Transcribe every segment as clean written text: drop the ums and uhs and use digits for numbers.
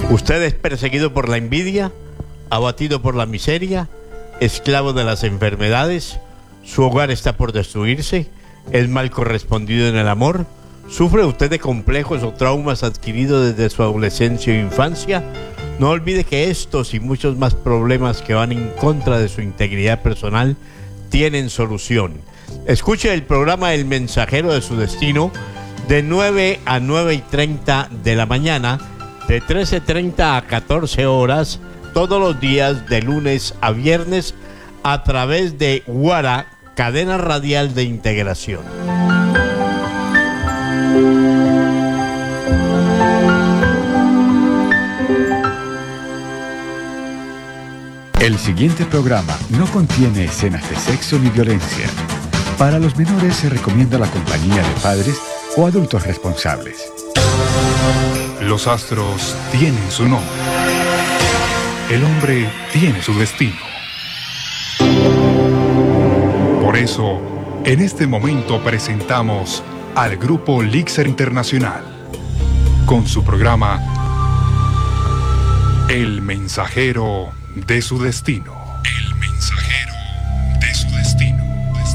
Usted es perseguido por la envidia, abatido por la miseria, esclavo de las enfermedades, su hogar está por destruirse, es mal correspondido en el amor, sufre usted de complejos o traumas adquiridos desde su adolescencia o infancia. No olvide que estos y muchos más problemas que van en contra de su integridad personal tienen solución. Escuche el programa El Mensajero de su Destino de 9 a 9:30 de la mañana, de 13:30 a 14 horas, todos los días de lunes a viernes a través de Guara, cadena radial de integración. El siguiente programa no contiene escenas de sexo ni violencia. Para los menores se recomienda la compañía de padres o adultos responsables. Los astros tienen su nombre. El hombre tiene su destino. Por eso, en este momento presentamos al grupo Lixer Internacional con su programa El Mensajero de su Destino. El Mensajero de su Destino.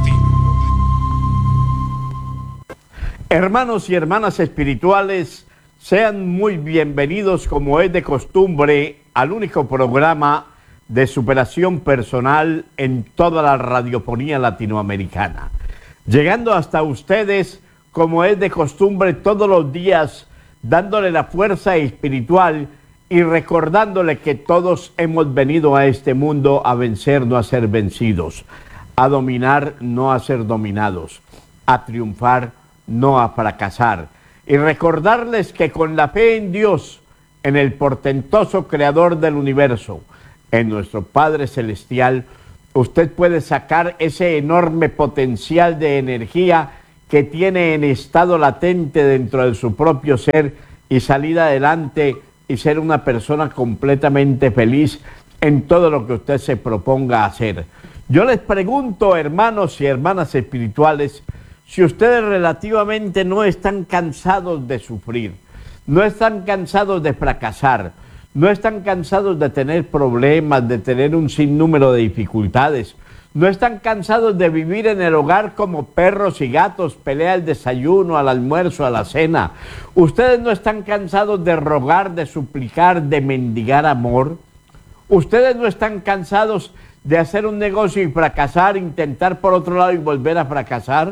Hermanos y hermanas espirituales, sean muy bienvenidos, como es de costumbre, al único programa de superación personal en toda la radiofonía latinoamericana. Llegando hasta ustedes, como es de costumbre, todos los días, dándole la fuerza espiritual y recordándole que todos hemos venido a este mundo a vencer, no a ser vencidos, a dominar, no a ser dominados, a triunfar, no a fracasar. Y recordarles que con la fe en Dios, en el portentoso creador del universo, en nuestro Padre Celestial, usted puede sacar ese enorme potencial de energía que tiene en estado latente dentro de su propio ser y salir adelante y ser una persona completamente feliz en todo lo que usted se proponga hacer. Yo les pregunto, hermanos y hermanas espirituales, si ustedes relativamente no están cansados de sufrir, no están cansados de fracasar, no están cansados de tener problemas, de tener un sinnúmero de dificultades, no están cansados de vivir en el hogar como perros y gatos, pelea al desayuno, al almuerzo, a la cena. Ustedes no están cansados de rogar, de suplicar, de mendigar amor. Ustedes no están cansados de hacer un negocio y fracasar, intentar por otro lado y volver a fracasar.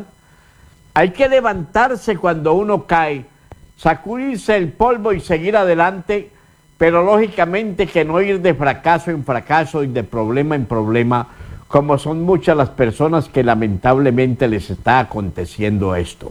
Hay que levantarse cuando uno cae, sacudirse el polvo y seguir adelante, pero lógicamente que no ir de fracaso en fracaso y de problema en problema, como son muchas las personas que lamentablemente les está aconteciendo esto.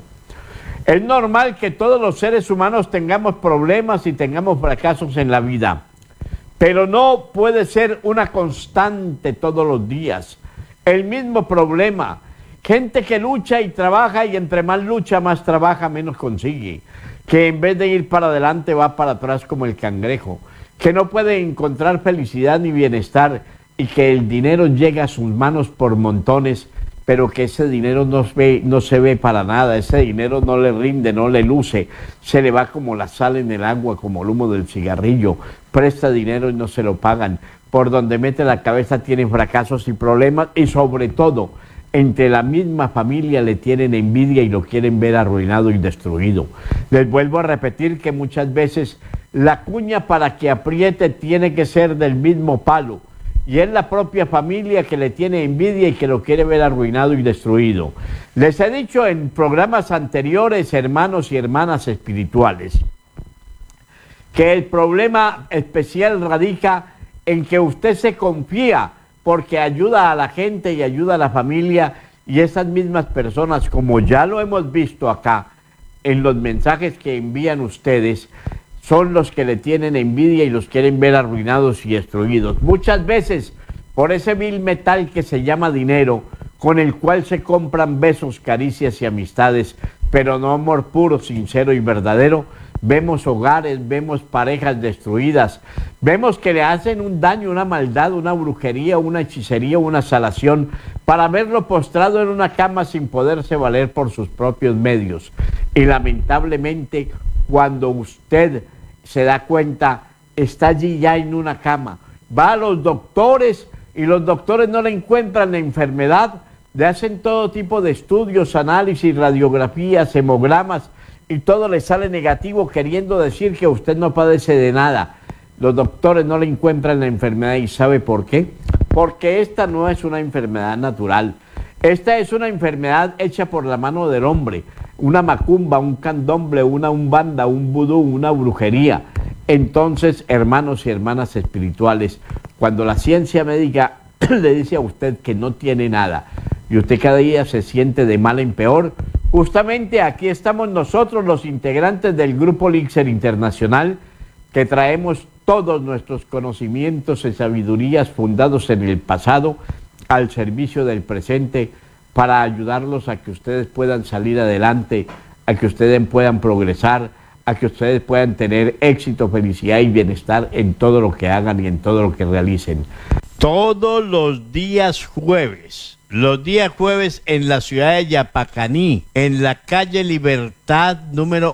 Es normal que todos los seres humanos tengamos problemas y tengamos fracasos en la vida, pero no puede ser una constante todos los días. El mismo problema. Gente que lucha y trabaja y entre más lucha, más trabaja, menos consigue. Que en vez de ir para adelante va para atrás como el cangrejo. Que no puede encontrar felicidad ni bienestar y que el dinero llega a sus manos por montones, pero que ese dinero no se ve para nada. Ese dinero no le rinde, no le luce. Se le va como la sal en el agua, como el humo del cigarrillo. Presta dinero y no se lo pagan. Por donde mete la cabeza tiene fracasos y problemas y sobre todo, entre la misma familia le tienen envidia y lo quieren ver arruinado y destruido. Les vuelvo a repetir que muchas veces la cuña para que apriete tiene que ser del mismo palo. Y es la propia familia que le tiene envidia y que lo quiere ver arruinado y destruido. Les he dicho en programas anteriores, hermanos y hermanas espirituales, que el problema especial radica en que usted se confía porque ayuda a la gente y ayuda a la familia, y esas mismas personas, como ya lo hemos visto acá en los mensajes que envían ustedes, son los que le tienen envidia y los quieren ver arruinados y destruidos. Muchas veces por ese vil metal que se llama dinero, con el cual se compran besos, caricias y amistades, pero no amor puro, sincero y verdadero. Vemos hogares, vemos parejas destruidas, vemos que le hacen un daño, una maldad, una brujería, una hechicería, una salación, para verlo postrado en una cama sin poderse valer por sus propios medios. Y lamentablemente, cuando usted se da cuenta está allí ya en una cama. Va a los doctores y los doctores no le encuentran la enfermedad, le hacen todo tipo de estudios, análisis, radiografías, hemogramas y todo le sale negativo, queriendo decir que usted no padece de nada. Los doctores no le encuentran la enfermedad. ¿Y sabe por qué? Porque esta no es una enfermedad natural. Esta es una enfermedad hecha por la mano del hombre, una macumba, un candomble, una umbanda, un vudú, una brujería. Entonces, hermanos y hermanas espirituales, cuando la ciencia médica le dice a usted que no tiene nada y usted cada día se siente de mal en peor, justamente aquí estamos nosotros, los integrantes del Grupo Elixir Internacional, que traemos todos nuestros conocimientos y sabidurías fundados en el pasado al servicio del presente, para ayudarlos a que ustedes puedan salir adelante, a que ustedes puedan progresar, a que ustedes puedan tener éxito, felicidad y bienestar en todo lo que hagan y en todo lo que realicen. Todos los días jueves en la ciudad de Yapacaní, en la calle Libertad número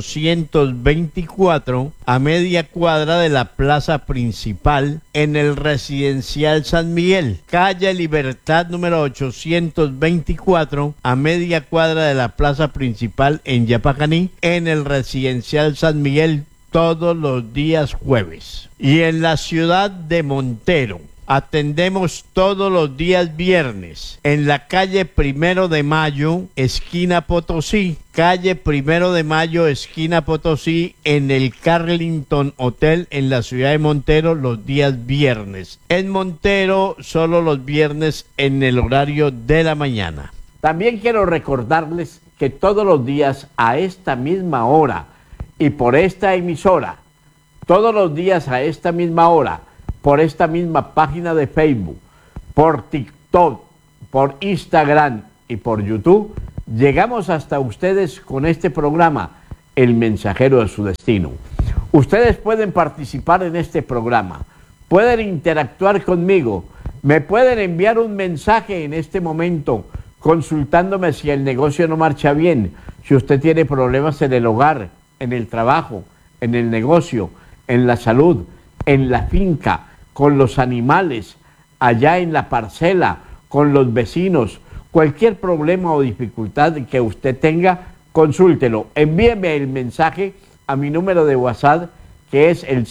824, a media cuadra de la plaza principal, en el residencial San Miguel. Calle Libertad número 824, a media cuadra de la plaza principal en Yapacaní, en el residencial San Miguel, todos los días jueves. Y en la ciudad de Montero, atendemos todos los días viernes en la calle 1 de Mayo, esquina Potosí. Calle 1 de Mayo, esquina Potosí, en el Carlington Hotel en la ciudad de Montero, los días viernes. En Montero, solo los viernes en el horario de la mañana. También quiero recordarles que todos los días a esta misma hora y por esta emisora, todos los días a esta misma hora, por esta misma página de Facebook, por TikTok, por Instagram y por YouTube, llegamos hasta ustedes con este programa, El Mensajero de su Destino. Ustedes pueden participar en este programa, pueden interactuar conmigo, me pueden enviar un mensaje en este momento consultándome si el negocio no marcha bien, si usted tiene problemas en el hogar, en el trabajo, en el negocio, en la salud, en la finca, con los animales, allá en la parcela, con los vecinos, cualquier problema o dificultad que usted tenga, consúltelo. Envíeme el mensaje a mi número de WhatsApp, que es el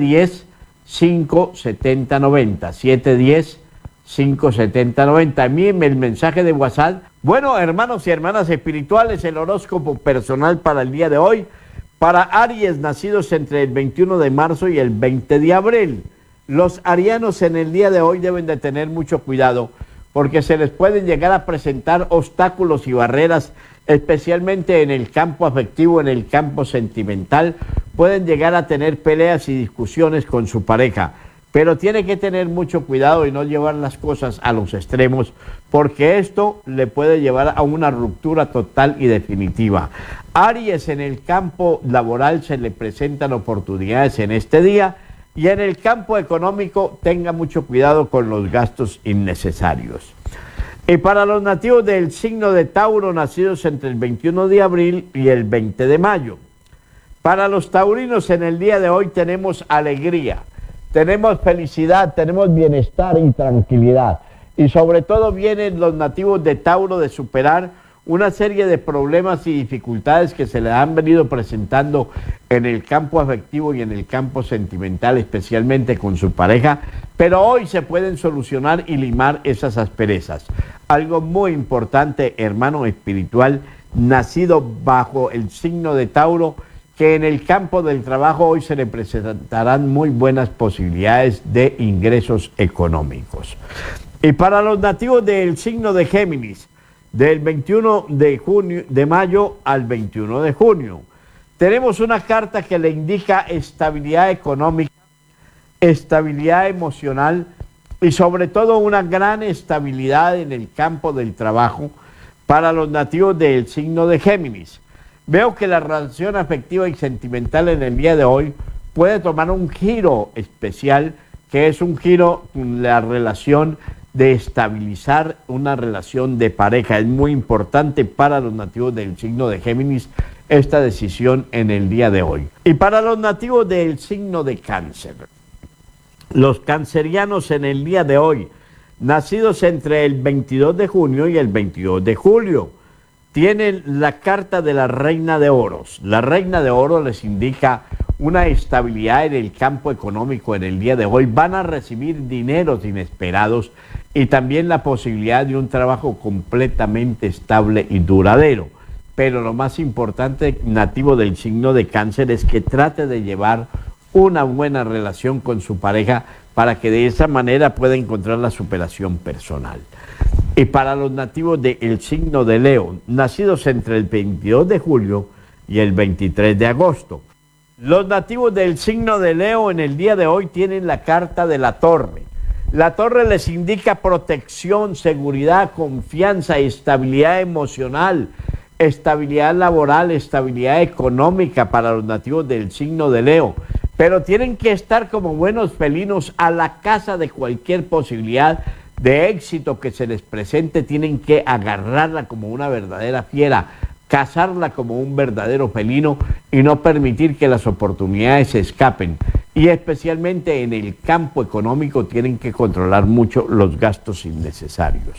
710-570-90. 710-570-90. Envíeme el mensaje de WhatsApp. Bueno, hermanos y hermanas espirituales, el horóscopo personal para el día de hoy, para Aries, nacidos entre el 21 de marzo y el 20 de abril. Los arianos en el día de hoy deben de tener mucho cuidado, porque se les pueden llegar a presentar obstáculos y barreras, especialmente en el campo afectivo, en el campo sentimental. Pueden llegar a tener peleas y discusiones con su pareja, pero tiene que tener mucho cuidado y no llevar las cosas a los extremos, porque esto le puede llevar a una ruptura total y definitiva. Aries, en el campo laboral se le presentan oportunidades en este día, y en el campo económico tenga mucho cuidado con los gastos innecesarios. Y para los nativos del signo de Tauro, nacidos entre el 21 de abril y el 20 de mayo. Para los taurinos en el día de hoy tenemos alegría, tenemos felicidad, tenemos bienestar y tranquilidad. Y sobre todo vienen los nativos de Tauro de superar una serie de problemas y dificultades que se les han venido presentando en el campo afectivo y en el campo sentimental, especialmente con su pareja, pero hoy se pueden solucionar y limar esas asperezas. Algo muy importante, hermano espiritual, nacido bajo el signo de Tauro, que en el campo del trabajo hoy se le presentarán muy buenas posibilidades de ingresos económicos. Y para los nativos del signo de Géminis, del 21 de mayo al 21 de junio. Tenemos una carta que le indica estabilidad económica, estabilidad emocional y sobre todo una gran estabilidad en el campo del trabajo para los nativos del signo de Géminis. Veo que la relación afectiva y sentimental en el día de hoy puede tomar un giro especial, que es un giro en la relación de estabilizar una relación de pareja. Es muy importante para los nativos del signo de Géminis esta decisión en el día de hoy. Y para los nativos del signo de Cáncer, los cancerianos en el día de hoy, nacidos entre el 22 de junio y el 22 de julio, tienen la carta de la Reina de Oros. La Reina de Oros les indica una estabilidad en el campo económico en el día de hoy. Van a recibir dineros inesperados y también la posibilidad de un trabajo completamente estable y duradero. Pero lo más importante, nativo del signo de Cáncer, es que trate de llevar una buena relación con su pareja para que de esa manera pueda encontrar la superación personal. Y para los nativos del signo de Leo, nacidos entre el 22 de julio y el 23 de agosto. Los nativos del signo de Leo en el día de hoy tienen la carta de la Torre. La Torre les indica protección, seguridad, confianza, estabilidad emocional, estabilidad laboral, estabilidad económica para los nativos del signo de Leo. Pero tienen que estar como buenos felinos a la caza de cualquier posibilidad de éxito que se les presente. Tienen que agarrarla como una verdadera fiera, cazarla como un verdadero felino y no permitir que las oportunidades se escapen. Y especialmente en el campo económico tienen que controlar mucho los gastos innecesarios.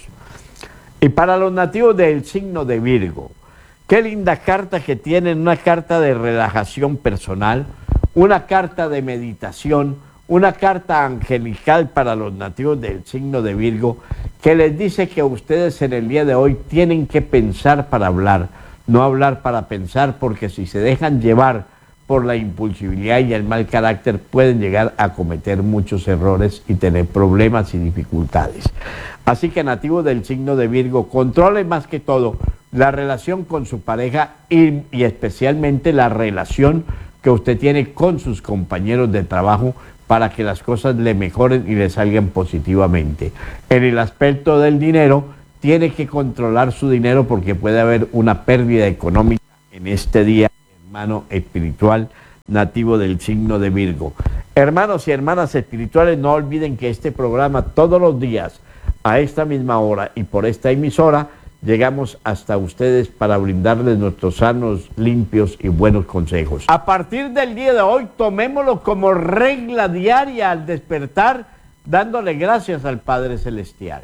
Y para los nativos del signo de Virgo, qué linda carta que tienen, una carta de relajación personal, una carta de meditación, una carta angelical para los nativos del signo de Virgo, que les dice que ustedes en el día de hoy tienen que pensar para hablar, no hablar para pensar, porque si se dejan llevar por la impulsividad y el mal carácter pueden llegar a cometer muchos errores y tener problemas y dificultades. Así que nativos del signo de Virgo, controlen más que todo la relación con su pareja y especialmente la relación que usted tiene con sus compañeros de trabajo para que las cosas le mejoren y le salgan positivamente. En el aspecto del dinero, tiene que controlar su dinero porque puede haber una pérdida económica en este día, hermano espiritual nativo del signo de Virgo. Hermanos y hermanas espirituales, no olviden que este programa todos los días a esta misma hora y por esta emisora llegamos hasta ustedes para brindarles nuestros sanos, limpios y buenos consejos. A partir del día de hoy, tomémoslo como regla diaria al despertar, dándole gracias al Padre Celestial.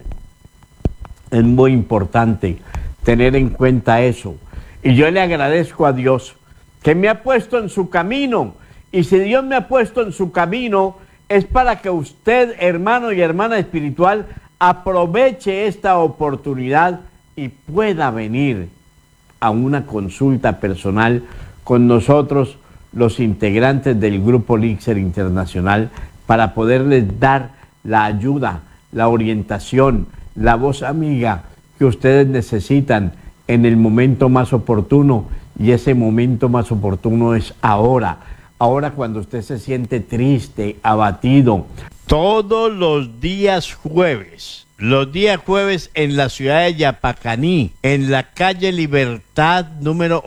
Es muy importante tener en cuenta eso. Y yo le agradezco a Dios que me ha puesto en su camino. Y si Dios me ha puesto en su camino, es para que usted, hermano y hermana espiritual, aproveche esta oportunidad y pueda venir a una consulta personal con nosotros, los integrantes del Grupo Lixer Internacional, para poderles dar la ayuda, la orientación, la voz amiga que ustedes necesitan en el momento más oportuno. Y ese momento más oportuno es ahora. Ahora cuando usted se siente triste, abatido. Todos los días jueves en la ciudad de Yapacaní, en la calle Libertad número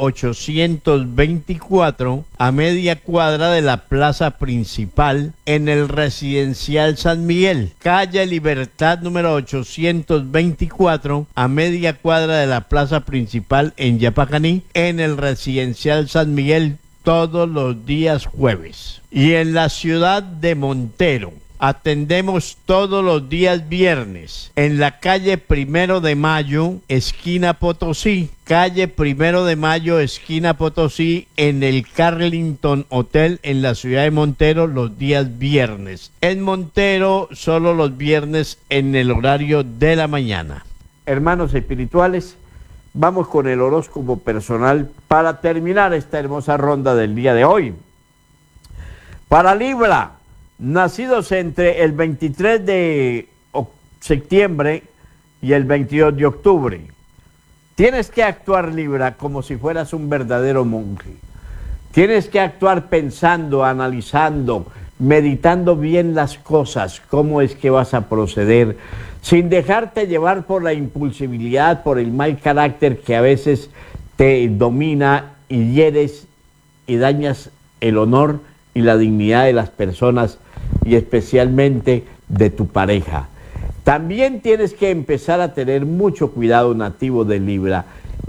824, a media cuadra de la plaza principal, en el residencial San Miguel. Calle Libertad número 824, a media cuadra de la plaza principal en Yapacaní, en el residencial San Miguel, todos los días jueves. Y en la ciudad de Montero, atendemos todos los días viernes en la calle 1 de Mayo, esquina Potosí. Calle 1 de Mayo, esquina Potosí, en el Carlington Hotel en la ciudad de Montero los días viernes. En Montero solo los viernes en el horario de la mañana. Hermanos espirituales, vamos con el horóscopo personal para terminar esta hermosa ronda del día de hoy. Para Libra, nacidos entre el 23 de septiembre y el 22 de octubre. Tienes que actuar, Libra, como si fueras un verdadero monje. Tienes que actuar pensando, analizando, meditando bien las cosas, cómo es que vas a proceder, sin dejarte llevar por la impulsividad, por el mal carácter que a veces te domina y hieres y dañas el honor y la dignidad de las personas y especialmente de tu pareja. También tienes que empezar a tener mucho cuidado, nativo de Libra,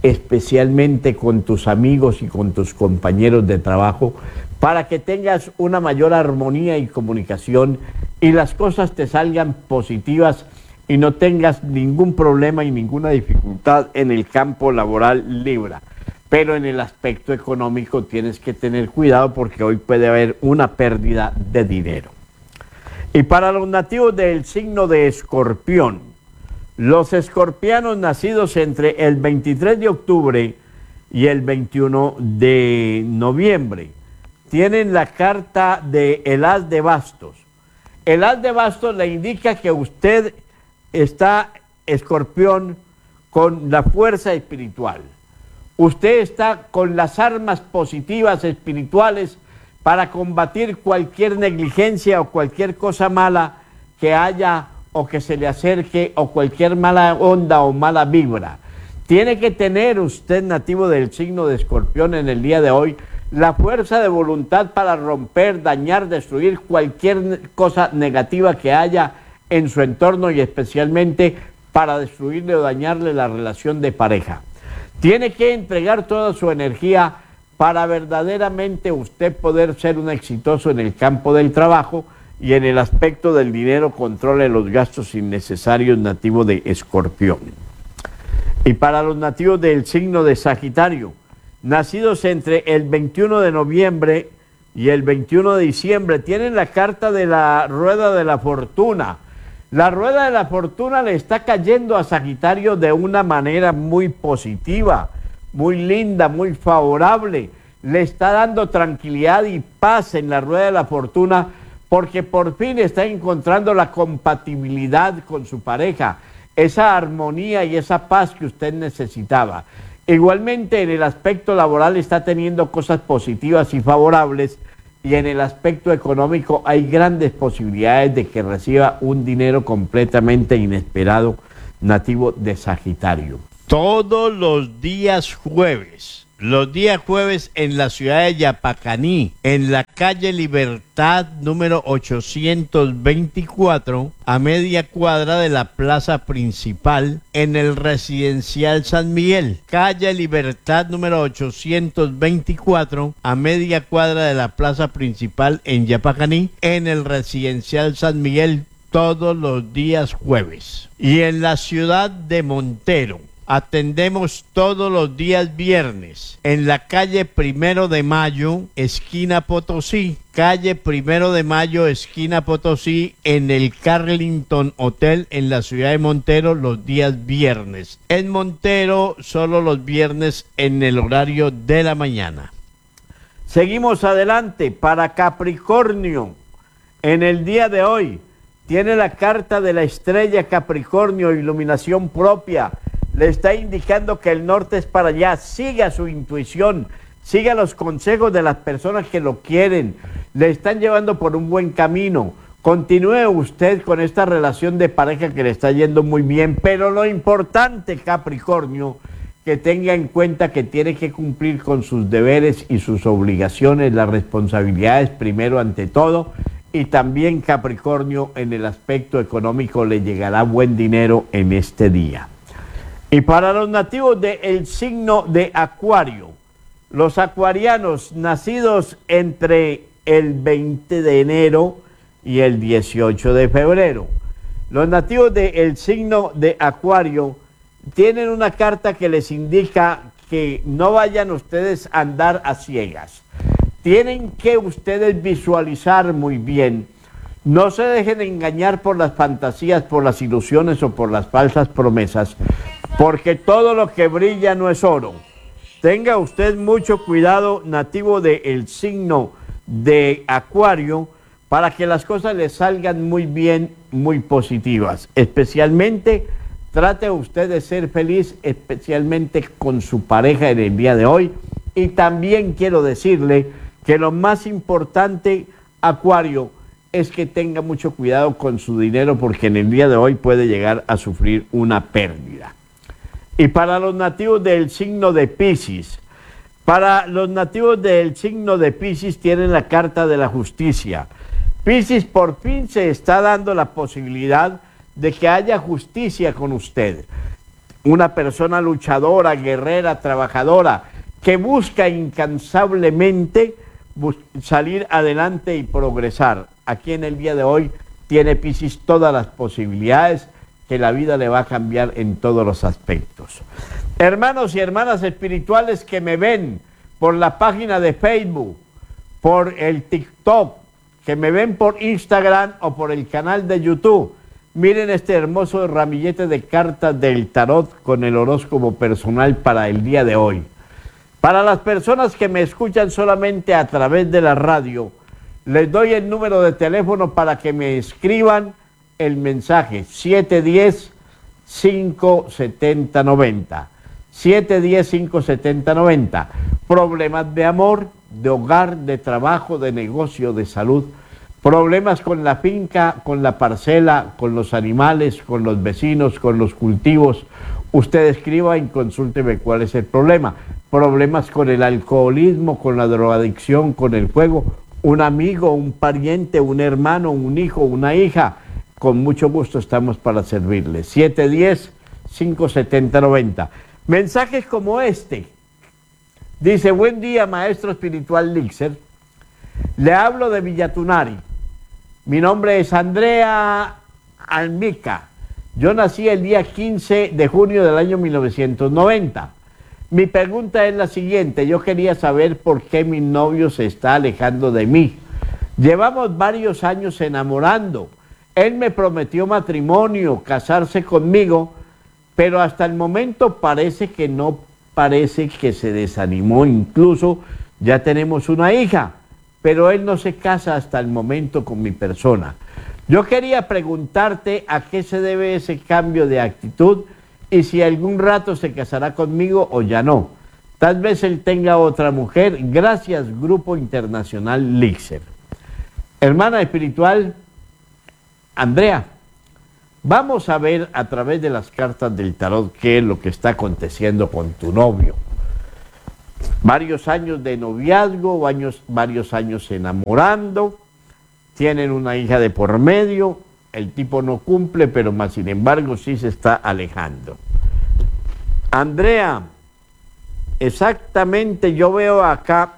especialmente con tus amigos y con tus compañeros de trabajo, para que tengas una mayor armonía y comunicación y las cosas te salgan positivas y no tengas ningún problema y ninguna dificultad en el campo laboral Libra. Pero en el aspecto económico tienes que tener cuidado porque hoy puede haber una pérdida de dinero. Y para los nativos del signo de Escorpión, los escorpianos nacidos entre el 23 de octubre y el 21 de noviembre tienen la carta de el As de Bastos. El As de Bastos le indica que usted está, Escorpión, con la fuerza espiritual. Usted está con las armas positivas espirituales para combatir cualquier negligencia o cualquier cosa mala que haya o que se le acerque o cualquier mala onda o mala vibra. Tiene que tener usted, nativo del signo de Escorpión, en el día de hoy, la fuerza de voluntad para romper, dañar, destruir cualquier cosa negativa que haya en su entorno y especialmente para destruirle o dañarle la relación de pareja. Tiene que entregar toda su energía para verdaderamente usted poder ser un exitoso en el campo del trabajo y en el aspecto del dinero controle los gastos innecesarios, nativo de Escorpión. Y para los nativos del signo de Sagitario, nacidos entre el 21 de noviembre y el 21 de diciembre, tienen la carta de la rueda de la fortuna. La rueda de la fortuna le está cayendo a Sagitario de una manera muy positiva, muy linda, muy favorable. Le está dando tranquilidad y paz en la rueda de la fortuna porque por fin está encontrando la compatibilidad con su pareja, esa armonía y esa paz que usted necesitaba. Igualmente en el aspecto laboral está teniendo cosas positivas y favorables, y en el aspecto económico hay grandes posibilidades de que reciba un dinero completamente inesperado, nativo de Sagitario. Todos los días jueves en la ciudad de Yapacaní, en la calle Libertad número 824, a media cuadra de la plaza principal, en el residencial San Miguel. Calle Libertad número 824, a media cuadra de la plaza principal en Yapacaní, en el residencial San Miguel, todos los días jueves. Y en la ciudad de Montero, atendemos todos los días viernes en la calle 1 de Mayo, esquina Potosí. Calle 1 de Mayo, esquina Potosí, en el Carlington Hotel en la ciudad de Montero los días viernes. En Montero solo los viernes en el horario de la mañana. Seguimos adelante para Capricornio. En el día de hoy tiene la carta de la estrella Capricornio, iluminación propia. Le está indicando que el norte es para allá. Siga su intuición, siga los consejos de las personas que lo quieren, le están llevando por un buen camino. Continúe usted con esta relación de pareja que le está yendo muy bien, pero lo importante, Capricornio, que tenga en cuenta que tiene que cumplir con sus deberes y sus obligaciones, las responsabilidades primero ante todo, y también, Capricornio, en el aspecto económico le llegará buen dinero en este día. Y para los nativos del signo de Acuario, los acuarianos nacidos entre el 20 de enero y el 18 de febrero, los nativos del signo de Acuario tienen una carta que les indica que no vayan ustedes a andar a ciegas. Tienen que ustedes visualizar muy bien. No se dejen engañar por las fantasías, por las ilusiones o por las falsas promesas, porque todo lo que brilla no es oro. Tenga usted mucho cuidado, nativo del signo de Acuario, para que las cosas le salgan muy bien, muy positivas. Especialmente, trate usted de ser feliz, especialmente con su pareja en el día de hoy. Y también quiero decirle que lo más importante, Acuario, es que tenga mucho cuidado con su dinero, porque en el día de hoy puede llegar a sufrir una pérdida. Y para los nativos del signo de Piscis, tienen la carta de la justicia. Piscis, por fin se está dando la posibilidad de que haya justicia con usted. una persona luchadora, guerrera, trabajadora, que busca incansablemente salir adelante y progresar. Aquí en el día de hoy tiene Piscis todas las posibilidades que la vida le va a cambiar en todos los aspectos. Hermanos y hermanas espirituales que me ven por la página de Facebook, por el TikTok, que me ven por Instagram o por el canal de YouTube, miren este hermoso ramillete de cartas del tarot con el horóscopo personal para el día de hoy. Para las personas que me escuchan solamente a través de la radio, les doy el número de teléfono para que me escriban el mensaje 710-570-90. 710-570-90. Problemas de amor, de hogar, de trabajo, de negocio, de salud. Problemas con la finca, con la parcela, con los animales, con los vecinos, con los cultivos. Usted escriba y consúlteme cuál es el problema. Problemas con el alcoholismo, con la drogadicción, con el fuego. Un amigo, un pariente, un hermano, un hijo, una hija. Con mucho gusto estamos para servirle. 710-570-90. Mensajes como este. Dice, buen día, maestro espiritual Lixer. Le hablo de Villatunari. Mi nombre es Andrea Almica. Yo nací el día 15 de junio del año 1990. Mi pregunta es la siguiente. Yo quería saber por qué mi novio se está alejando de mí. Llevamos varios años enamorando. Él me prometió matrimonio, casarse conmigo, pero hasta el momento parece que se desanimó. Incluso ya tenemos una hija, pero él no se casa hasta el momento con mi persona. Yo quería preguntarte a qué se debe ese cambio de actitud y si algún rato se casará conmigo o ya no. Tal vez él tenga otra mujer. Gracias, Grupo Internacional Lixer. Hermana espiritual Andrea, vamos a ver a través de las cartas del tarot qué es lo que está aconteciendo con tu novio. Varios años de noviazgo, varios años enamorando, tienen una hija de por medio, el tipo no cumple, pero más sin embargo sí se está alejando. Andrea, exactamente yo veo acá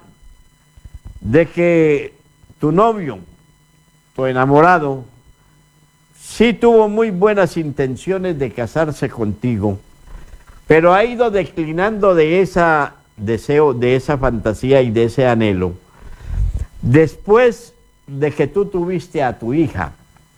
de que tu novio, tu enamorado, sí tuvo muy buenas intenciones de casarse contigo, pero ha ido declinando de ese deseo, de esa fantasía y de ese anhelo. Después de que tú tuviste a tu hija,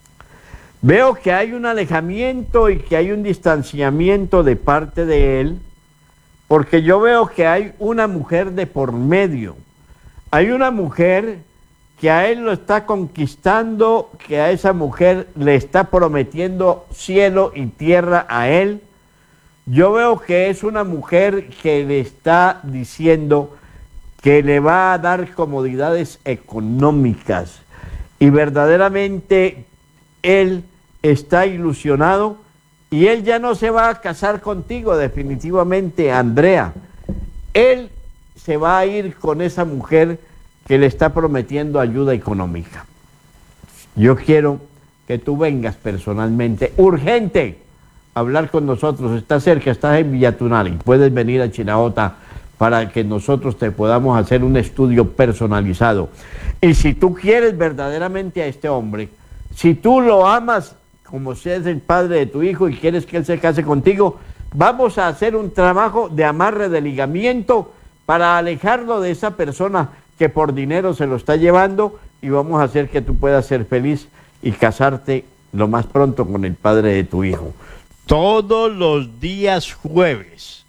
veo que hay un alejamiento y que hay un distanciamiento de parte de él, porque yo veo que hay una mujer de por medio. Hay una mujer que a él lo está conquistando, que a esa mujer le está prometiendo cielo y tierra a él. Yo veo que es una mujer que le está diciendo que le va a dar comodidades económicas y verdaderamente él está ilusionado y él ya no se va a casar contigo definitivamente, Andrea. Él se va a ir con esa mujer que le está prometiendo ayuda económica. Yo quiero que tú vengas personalmente, urgente, a hablar con nosotros. Estás cerca, estás en Villatunari, puedes venir a Chinaota para que nosotros te podamos hacer un estudio personalizado. Y si tú quieres verdaderamente a este hombre, si tú lo amas como si es el padre de tu hijo y quieres que él se case contigo, vamos a hacer un trabajo de amarre, de ligamiento, para alejarlo de esa persona que por dinero se lo está llevando, y vamos a hacer que tú puedas ser feliz y casarte lo más pronto con el padre de tu hijo. Todos los días jueves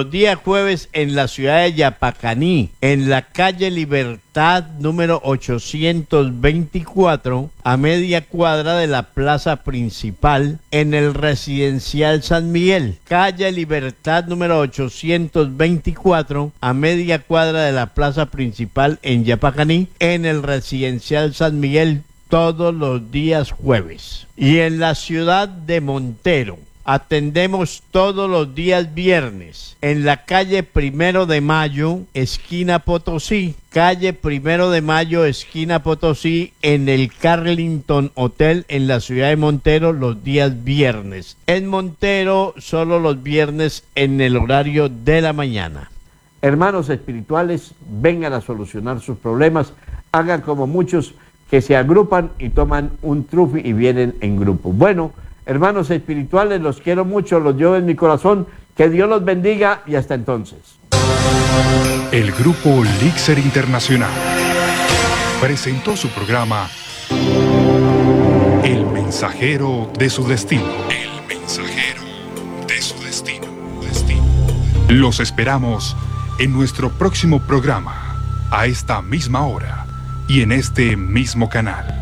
en la ciudad de Yapacaní, en la calle Libertad número 824, a media cuadra de la plaza principal, en el residencial San Miguel. Calle Libertad número 824, a media cuadra de la plaza principal en Yapacaní, en el residencial San Miguel, todos los días jueves. Y en la ciudad de Montero, Atendemos todos los días viernes en la calle 1 de Mayo, esquina Potosí. Calle 1 de Mayo, esquina Potosí, en el Carlington Hotel en la ciudad de Montero los días viernes. En Montero solo los viernes en el horario de la mañana. Hermanos espirituales, vengan a solucionar sus problemas. Hagan como muchos que se agrupan y toman un trufi y vienen en grupo. Bueno, hermanos espirituales, los quiero mucho, los llevo en mi corazón. Que Dios los bendiga y hasta entonces. El Grupo Lixer Internacional presentó su programa El Mensajero de su Destino. El Mensajero de su Destino. Los esperamos en nuestro próximo programa, a esta misma hora y en este mismo canal.